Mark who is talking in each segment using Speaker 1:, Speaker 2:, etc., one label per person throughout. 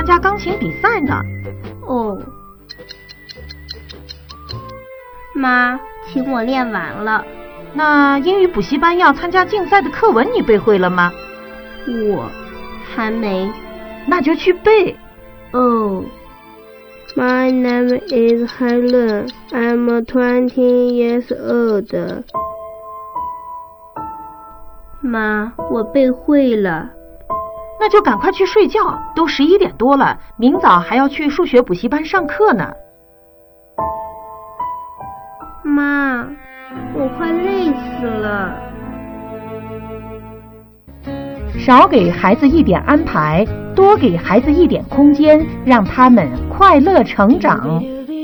Speaker 1: 参加钢琴比赛呢。
Speaker 2: 哦，妈，请我练完了。
Speaker 1: 那英语补习班要参加竞赛的课文你背会了吗？
Speaker 2: 我还没。
Speaker 1: 那就去背。
Speaker 2: 哦。My name is Helen. I'm 20 years old. 妈，我背会了。
Speaker 1: 那就赶快去睡觉，都11点多了，明早还要去数学补习班上课呢。
Speaker 2: 妈，我快累死了。
Speaker 1: 少给孩子一点安排，多给孩子一点空间，让他们快乐成长。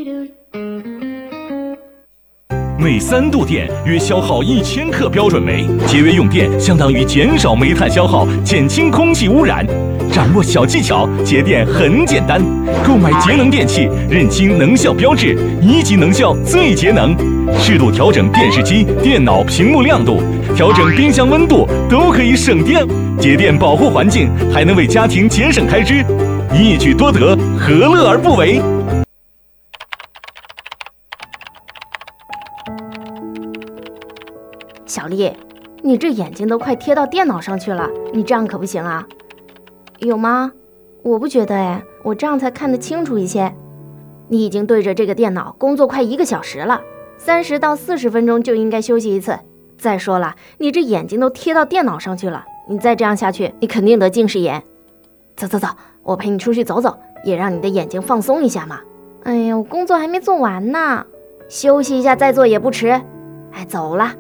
Speaker 3: 每3度电约消耗1000克标准煤，节约用电相当于减少煤炭消耗，减轻空气污染。掌握小技巧，节电很简单。购买节能电器，认清能效标志，1级能效最节能。适度调整电视机、电脑屏幕亮度，调整冰箱温度，都可以省电。节电保护环境，还能为家庭节省开支，一举多得，何乐而不为？
Speaker 4: 小丽，你这眼睛都快贴到电脑上去了，你这样可不行啊。有吗？我不觉得哎，我这样才看得清楚一些。你已经对着这个电脑工作快1个小时了，30到40分钟就应该休息一次。再说了，你这眼睛都贴到电脑上去了，你再这样下去，你肯定得近视眼。走走走，我陪你出去走走，也让你的眼睛放松一下嘛。哎呀，我工作还没做完呢，休息一下再做也不迟。哎，走了。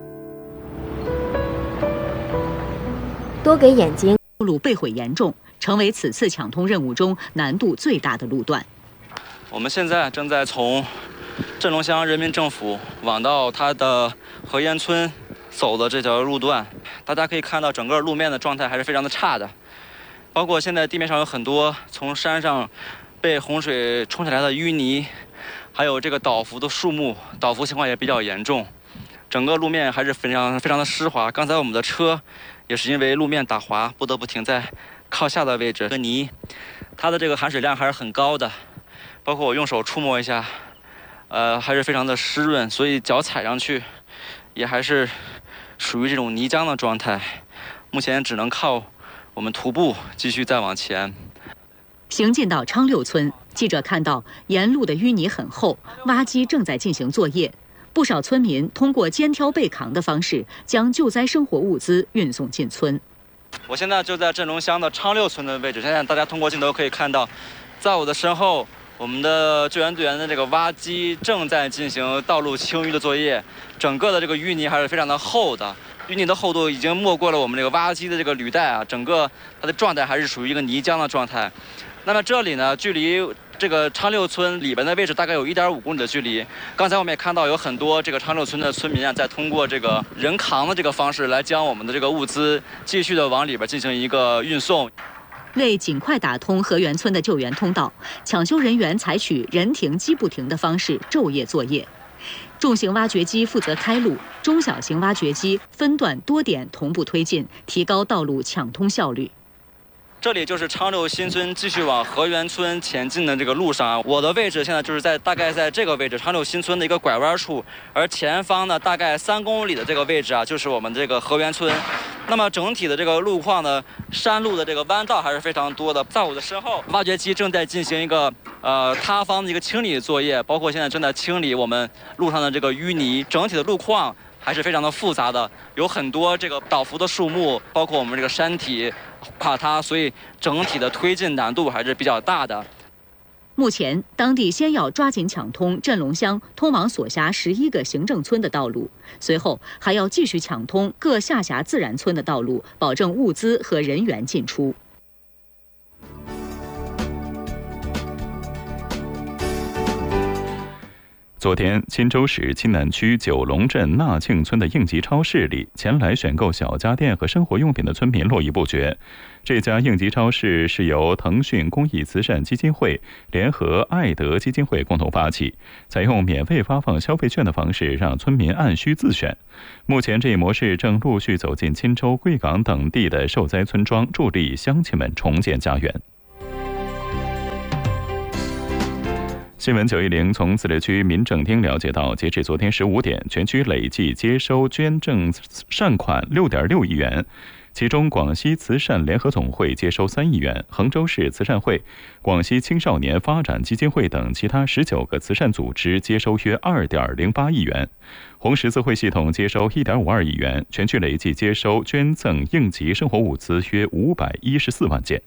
Speaker 4: 多给眼睛。
Speaker 5: 路被毁严重，成为此次抢通任务中难度最大的路段。
Speaker 6: 我们现在正在从镇龙乡人民政府往到它的河源村走的这条路段，大家可以看到整个路面的状态还是非常的差的，包括现在地面上有很多从山上被洪水冲下来的淤泥，还有这个倒伏的树木，倒伏情况也比较严重，整个路面还是非常的湿滑。刚才我们的车也是因为路面打滑，不得不停在靠下的位置。这个泥，它的这个含水量还是很高的，包括我用手触摸一下，还是非常的湿润，所以脚踩上去也还是属于这种泥浆的状态。目前只能靠我们徒步继续再往前。
Speaker 5: 行进到昌六村，记者看到沿路的淤泥很厚，挖机正在进行作业。不少村民通过肩挑背扛的方式，将救灾生活物资运送进村。
Speaker 6: 我现在就在镇龙乡的昌六村的位置，现在大家通过镜头可以看到，在我的身后，我们的救援队员的这个挖机正在进行道路清淤的作业。整个的这个淤泥还是非常的厚的，淤泥的厚度已经没过了我们这个挖机的这个履带啊，整个它的状态还是属于一个泥浆的状态。那么这里呢，距离这个昌六村里边的位置大概有1.5公里的距离。刚才我们也看到有很多这个昌六村的村民啊，在通过这个人扛的这个方式来将我们的这个物资继续的往里边进行一个运送。
Speaker 5: 为尽快打通河源村的救援通道，抢修人员采取人停机不停的方式昼夜作业。重型挖掘机负责开路，中小型挖掘机分段多点同步推进，提高道路抢通效率。
Speaker 6: 这里就是昌六新村继续往河源村前进的这个路上啊，我的位置现在就是大概在这个位置，昌六新村的一个拐弯处，而前方呢大概3公里的这个位置啊，就是我们这个河源村。那么整体的这个路况呢，山路的这个弯道还是非常多的。在我的身后，挖掘机正在进行一个塌方的一个清理作业，包括现在正在清理我们路上的这个淤泥，整体的路况还是非常的复杂的，有很多这个倒伏的树木，包括我们这个山体垮塌，所以整体的推进难度还是比较大的。
Speaker 5: 目前，当地先要抓紧抢通镇龙乡通往所辖11个行政村的道路，随后还要继续抢通各下辖自然村的道路，保证物资和人员进出。
Speaker 7: 昨天，钦州市钦南区九龙镇纳庆村的应急超市里，前来选购小家电和生活用品的村民络绎不绝。这家应急超市是由腾讯公益慈善基金会联合爱德基金会共同发起，采用免费发放消费券的方式，让村民按需自选。目前，这一模式正陆续走进钦州、贵港等地的受灾村庄，助力乡亲们重建家园。 新闻910从自治区民政厅了解到，截至昨天15点，全区累计接收捐赠善款6.6亿元。其中，广西慈善联合总会接收3亿元，衡州市慈善会、广西青少年发展基金会等其他19个慈善组织接收约2.08亿元，红十字会系统接收1.52亿元，全区累计接收捐赠应急生活物资约514万件。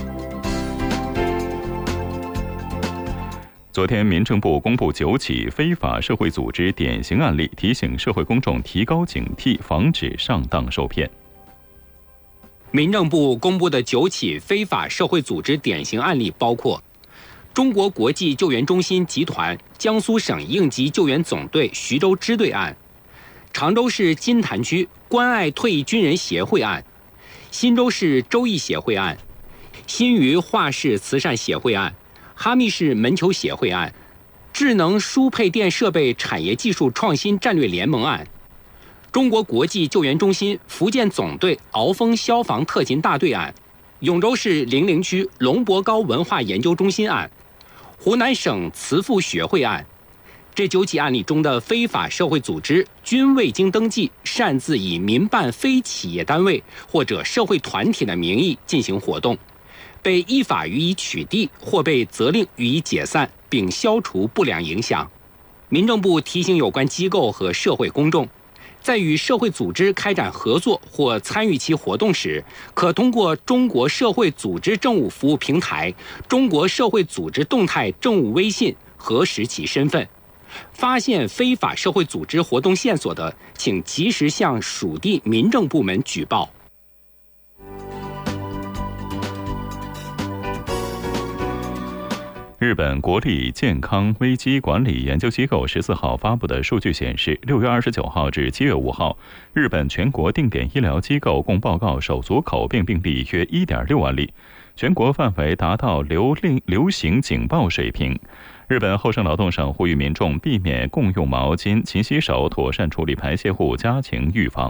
Speaker 7: 昨天，民政部公布9起非法社会组织典型案例，提醒社会公众提高警惕，防止上当受骗。
Speaker 8: 民政部公布的9起非法社会组织典型案例包括：中国国际救援中心集团江苏省应急救援总队徐州支队案、常州市金坛区关爱退役军人协会案、新州市周易协会案、新余华市慈善协会案、哈密市门球协会案、智能输配电设备产业技术创新战略联盟案、中国国际救援中心福建总队鳌峰消防特勤大队案、永州市零陵区龙博高文化研究中心案、湖南省慈父学会案。这9起案例中的非法社会组织均未经登记，擅自以民办非企业单位或者社会团体的名义进行活动，被依法予以取缔或被责令予以解散，并消除不良影响。民政部提醒有关机构和社会公众，在与社会组织开展合作或参与其活动时，可通过中国社会组织政务服务平台、中国社会组织动态政务微信核实其身份。发现非法社会组织活动线索的，请及时向属地民政部门举报。
Speaker 7: 日本国立健康危机管理研究机构14号发布的数据显示，6月29号至7月5号，日本全国定点医疗机构共报告手足口病病例约 1.6 万例，全国范围达到流行警报水平。日本厚生劳动省呼吁民众避免共用毛巾、勤洗手、妥善处理排泄物，加强预防。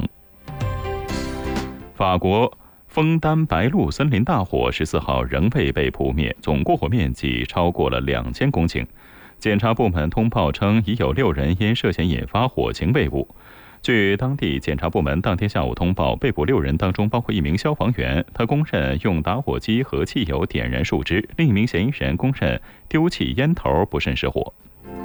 Speaker 7: 法国枫丹白露森林大火14号仍未被扑灭，总过火面积超过了2000公顷。检察部门通报称，已有6人因涉嫌引发火情被捕。据当地检察部门当天下午通报，被捕6人当中包括1名消防员，他供认用打火机和汽油点燃树枝；另1名嫌疑人供认丢弃烟头不慎失火。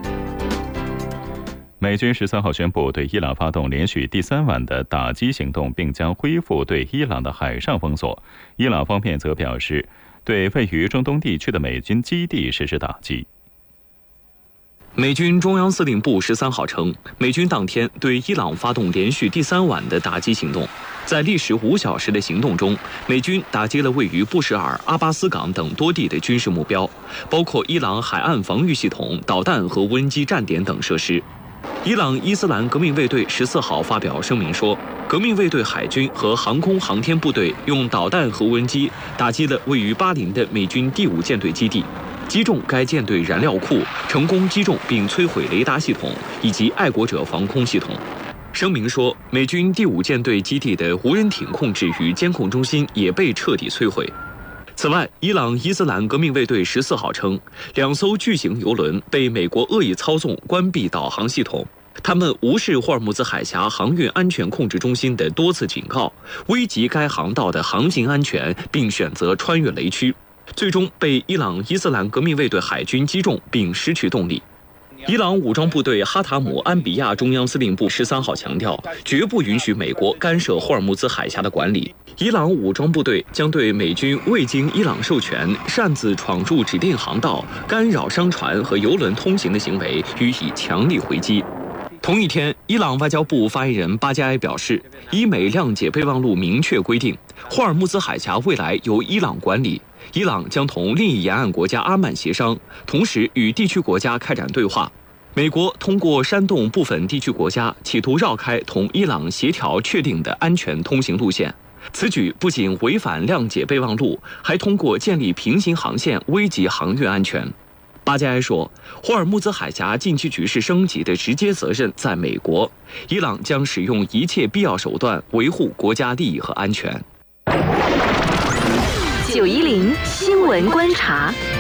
Speaker 7: 美军13号宣布对伊朗发动连续第3晚的打击行动，并将恢复对伊朗的海上封锁。伊朗方面则表示，对位于中东地区的美军基地实施打击。
Speaker 9: 美军中央司令部13号称，美军当天对伊朗发动连续第3晚的打击行动。在历时5小时的行动中，美军打击了位于布什尔、阿巴斯港等多地的军事目标，包括伊朗海岸防御系统、导弹和无人机站点等设施。伊朗伊斯兰革命卫队14号发表声明说，革命卫队海军和航空航天部队用导弹和无人机打击了位于巴林的美军第5舰队基地，击中该舰队燃料库，成功击中并摧毁雷达系统以及爱国者防空系统。声明说，美军第5舰队基地的无人艇控制与监控中心也被彻底摧毁。此外，伊朗伊斯兰革命卫队14号称，2艘巨型油轮被美国恶意操纵关闭导航系统，他们无视霍尔木兹海峡航运安全控制中心的多次警告，危及该航道的航行安全，并选择穿越雷区，最终被伊朗伊斯兰革命卫队海军击中并失去动力。伊朗武装部队哈塔姆安比亚中央司令部13号强调，绝不允许美国干涉霍尔木兹海峡的管理。伊朗武装部队将对美军未经伊朗授权擅自闯入指定航道、干扰商船和油轮通行的行为予以强力回击。同一天，伊朗外交部发言人巴加埃表示，伊美谅解备忘录明确规定，霍尔木兹海峡未来由伊朗管理，伊朗将同另一沿岸国家阿曼协商，同时与地区国家开展对话。美国通过煽动部分地区国家，企图绕开同伊朗协调确定的安全通行路线。此举不仅违反谅解备忘录，还通过建立平行航线危及航运安全。巴加埃说，霍尔木兹海峡近期局势升级的直接责任在美国，伊朗将使用一切必要手段维护国家利益和安全。
Speaker 5: 910新闻观察。